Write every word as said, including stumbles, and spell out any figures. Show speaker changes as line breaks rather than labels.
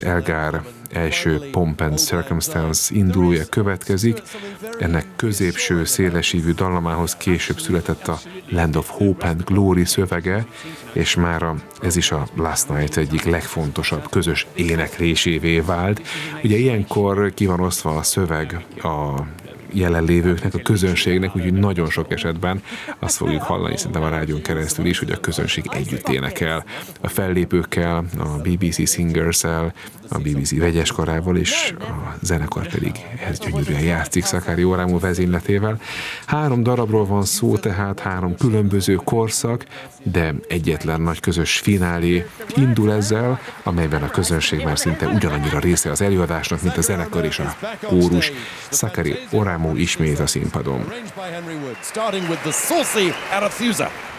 Elgar első Pomp and Circumstance indulója következik. Ennek középső, szélesívű dallamához később született a Land of Hope and Glory szövege, és mára ez is a Last Night egyik legfontosabb közös éneklésévé vált. Ugye ilyenkor ki van osztva a szöveg a jelenlévőknek, a közönségnek, úgyhogy nagyon sok esetben azt fogjuk hallani, szerintem a rádión keresztül is, hogy a közönség együtt énekel a fellépőkkel, a bé bé cé Singers-el, a bé bé cé vegyeskarával, és a zenekar pedig ehhez gyönyörűen játszik Sakari Oramu vezényletével. Három darabról van szó, tehát három különböző korszak, de egyetlen nagy közös finálé indul ezzel, amelyben a közönség már szinte ugyanannyira része az előadásnak, mint a zenekar és a kórus. Sakari Oramu ismét a színpadon.